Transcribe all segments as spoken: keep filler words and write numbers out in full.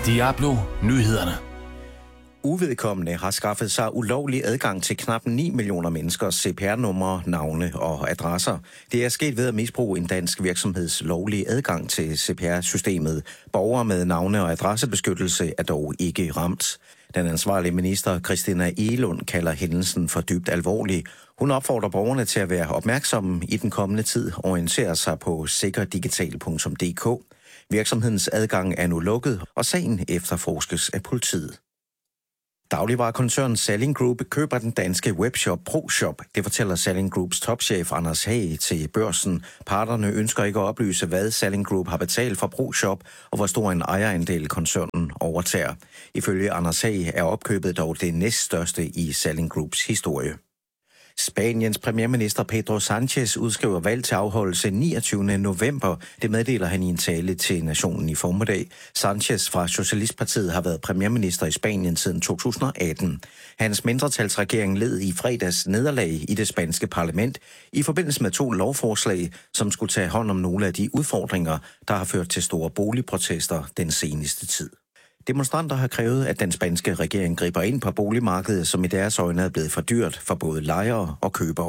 Diablo Nyhederne. Uvedkommende har skaffet sig ulovlig adgang til knap ni millioner menneskers C P R-numre, navne og adresser. Det er sket ved at misbruge en dansk virksomheds lovlige adgang til C P R-systemet. Borgere med navne- og adressebeskyttelse er dog ikke ramt. Den ansvarlige minister, Christina Egelund, kalder hændelsen for dybt alvorlig. Hun opfordrer borgerne til at være opmærksomme i den kommende tid og orientere sig på sikkerdigital punktum d k. Virksomhedens adgang er nu lukket, og sagen efterforskes af politiet. Dagligvarekoncernen Salling Group køber den danske webshop ProShop. Det fortæller Salling Groups topchef Anders Hage til Børsen. Parterne ønsker ikke at oplyse, hvad Salling Group har betalt for ProShop, og hvor stor en ejerandel koncernen overtager. Ifølge Anders Hage er opkøbet dog det næststørste i Salling Groups historie. Spaniens premierminister Pedro Sánchez udskriver valg til afholdelse niogtyvende november. Det meddeler han i en tale til nationen i formiddag. Sánchez fra Socialistpartiet har været premierminister i Spanien siden to tusind og atten. Hans mindretalsregering led i fredags nederlag i det spanske parlament i forbindelse med to lovforslag, som skulle tage hånd om nogle af de udfordringer, der har ført til store boligprotester den seneste tid. Demonstranter har krævet, at den spanske regering griber ind på boligmarkedet, som i deres øjne er blevet for dyrt for både lejere og købere.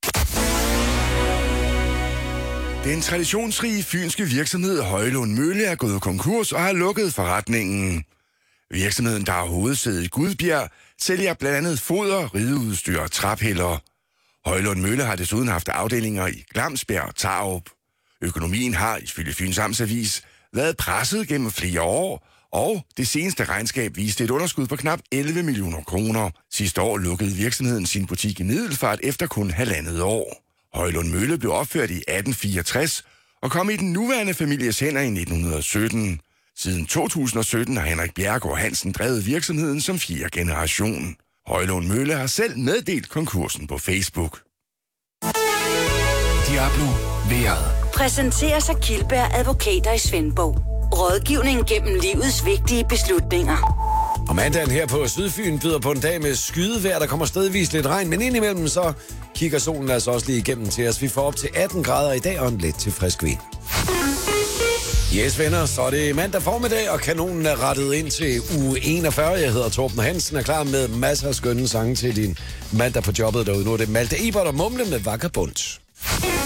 Den traditionsrige fynske virksomhed Højlund Mølle er gået konkurs og har lukket forretningen. Virksomheden, der har hovedsæde i Gudbjerg, sælger blandt andet foder, rideudstyr og traphælder. Højlund Mølle har desuden haft afdelinger i Glamsberg og Tarup. Økonomien har, ifølge Fyns Amtsavis, været presset gennem flere år, og det seneste regnskab viste et underskud på knap elleve millioner kroner. Sidste år lukkede virksomheden sin butik i Middelfart efter kun halvandet år. Højlund Mølle blev opført i atten fireogtres og kom i den nuværende families hænder i nitten sytten. Siden to tusind og sytten har Henrik Bjerregaard Hansen drevet virksomheden som fjerde generation. Højlund Mølle har selv meddelt konkursen på Facebook. Diablo Vejret. Præsenteres af Kildberg Advokater i Svendborg. Rådgivning gennem livets vigtige beslutninger. Og mandagen her på Sydfyn byder på en dag med skydevejr. Der kommer stedvis lidt regn, men indimellem så kigger solen altså også lige igennem til os. Vi får op til atten grader i dag og en let til frisk vind. Yes, venner, så er det mandag formiddag, og kanonen er rettet ind til uge enogfyrre. Jeg hedder Torben Hansen, er klar med masser af skønne sange til din mandag på jobbet derude. Nu er det Malte Ebert og Mumle med Vagabond.